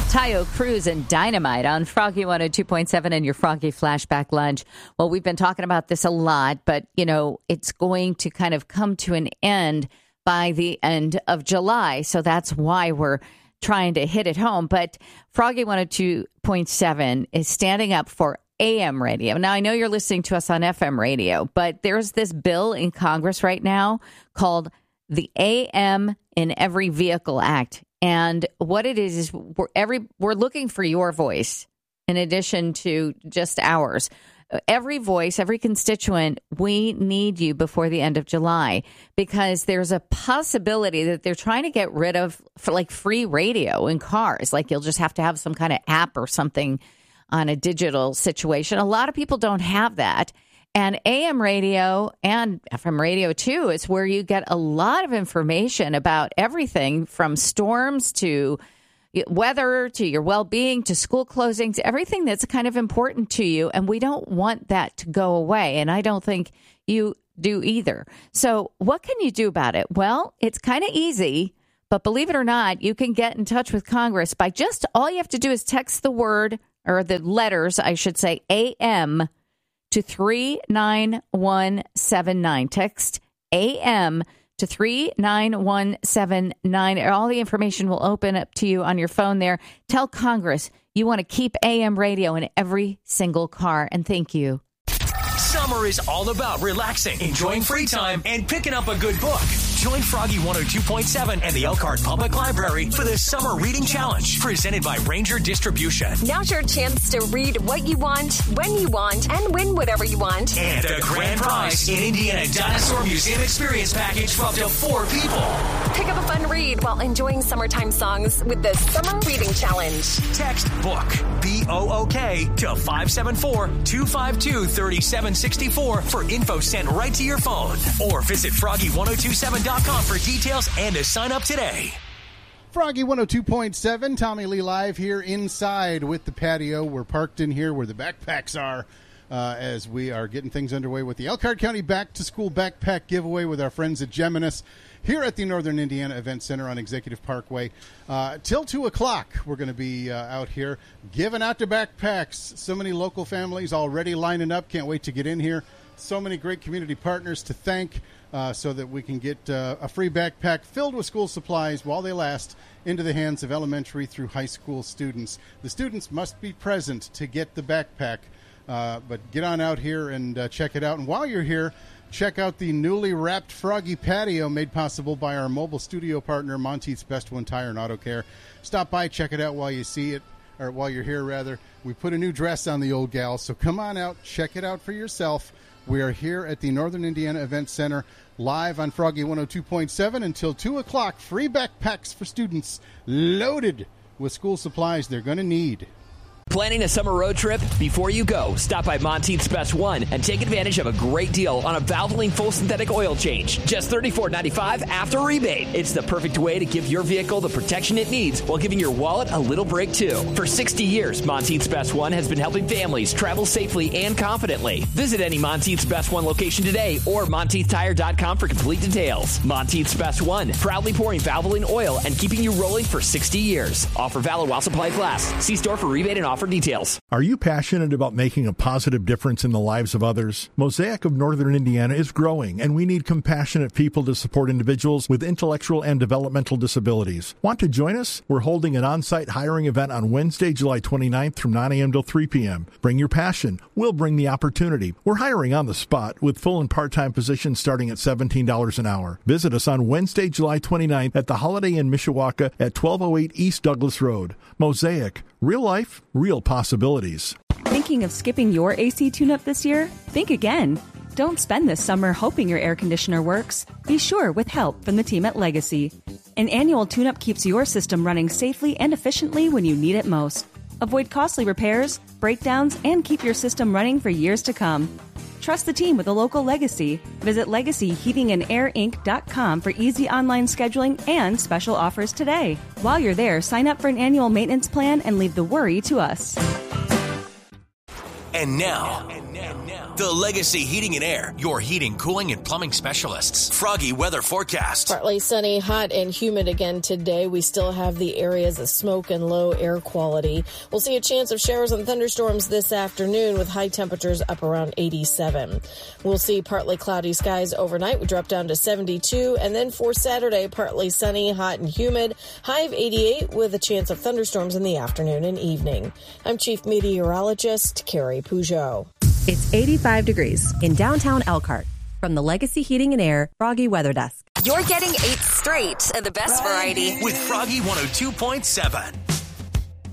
Tayo Cruz and Dynamite on Froggy 102.7 and your Froggy Flashback Lunch. Well, we've been talking about this a lot, but, it's going to kind of come to an end by the end of July. So that's why we're trying to hit it home. But Froggy 102.7 is standing up for AM radio. Now, I know you're listening to us on FM radio, but there's this bill in Congress right now called the AM in Every Vehicle Act. And what it is we're looking for your voice in addition to just ours. Every voice, every constituent, we need you before the end of July, because there's a possibility that they're trying to get rid of free radio in cars. Like you'll just have to have some kind of app or something on a digital situation. A lot of people don't have that. And AM radio and FM radio, too, is where you get a lot of information about everything from storms to weather to your well-being to school closings, everything that's kind of important to you. And we don't want that to go away. And I don't think you do either. So what can you do about it? Well, it's kind of easy. But believe it or not, you can get in touch with Congress by just all you have to do is text the word or the letters, I should say, AM to 39179. Text AM to 39179. All the information will open up to you on your phone there. Tell Congress you want to keep AM radio in every single car. And thank you. Summer is all about relaxing, enjoying free time, and picking up a good book. Join Froggy 102.7 and the Elkhart Public Library for the Summer Reading Challenge, presented by Ranger Distribution. Now's your chance to read what you want, when you want, and win whatever you want. And the grand prize, an Indiana Dinosaur Museum Experience Package for up to 4 people. Pick up a fun read while enjoying summertime songs with the Summer Reading Challenge. Text BOOK, B-O-O-K, to 574-252-3764 for info sent right to your phone. Or visit Froggy1027.com for details and to sign up today. Froggy 102.7, Tommy Lee live here inside with the patio. We're parked in here where the backpacks are as we are getting things underway with the Elkhart County Back to School Backpack Giveaway with our friends at Geminis here at the Northern Indiana Event Center on Executive Parkway. Till 2 o'clock, we're going to be out here giving out the backpacks. So many local families already lining up. Can't wait to get in here. So many great community partners to thank. So that we can get a free backpack filled with school supplies while they last into the hands of elementary through high school students. The students must be present to get the backpack, but get on out here and check it out. And while you're here, check out the newly wrapped Froggy patio made possible by our mobile studio partner, Monteith's Best One Tire and Auto Care. Stop by, check it out while you see it, or while you're here, rather. We put a new dress on the old gal, so come on out, check it out for yourself. We are here at the Northern Indiana Event Center, live on Froggy 102.7 until 2 o'clock. Free backpacks for students, loaded with school supplies they're going to need. Planning a summer road trip? Before you go, stop by Monteith's Best One and take advantage of a great deal on a Valvoline full synthetic oil change. Just $34.95 after rebate. It's the perfect way to give your vehicle the protection it needs while giving your wallet a little break, too. For 60 years, Monteith's Best One has been helping families travel safely and confidently. Visit any Monteith's Best One location today or MonteithTire.com for complete details. Monteith's Best One, proudly pouring Valvoline oil and keeping you rolling for 60 years. Offer valid while supplies last. See store for rebate and offer details. Are you passionate about making a positive difference in the lives of others? Mosaic of Northern Indiana is growing, and we need compassionate people to support individuals with intellectual and developmental disabilities. Want to join us? We're holding an on-site hiring event on Wednesday, July 29th from 9 a.m. till 3 p.m. Bring your passion. We'll bring the opportunity. We're hiring on the spot with full and part-time positions starting at $17 an hour. Visit us on Wednesday, July 29th at the Holiday Inn Mishawaka at 1208 East Douglas Road. Mosaic. Real life, real possibilities. Thinking of skipping your AC tune-up this year? Think again. Don't spend this summer hoping your air conditioner works. Be sure with help from the team at Legacy. An annual tune-up keeps your system running safely and efficiently when you need it most. Avoid costly repairs, breakdowns, and keep your system running for years to come. Trust the team with a local Legacy. Visit LegacyHeatingandAirInc.com for easy online scheduling and special offers today. While you're there, sign up for an annual maintenance plan and leave the worry to us. And now, The Legacy Heating and Air, your heating, cooling, and plumbing specialists. Froggy weather forecast. Partly sunny, hot, and humid again today. We still have the areas of smoke and low air quality. We'll see a chance of showers and thunderstorms this afternoon with high temperatures up around 87. We'll see partly cloudy skies overnight. We drop down to 72. And then for Saturday, partly sunny, hot, and humid. High of 88 with a chance of thunderstorms in the afternoon and evening. I'm Chief Meteorologist Carrie Peugeot. It's 85 degrees in downtown Elkhart. From the Legacy Heating and Air Froggy Weather Desk. You're getting 8 straight of the best variety. With Froggy 102.7.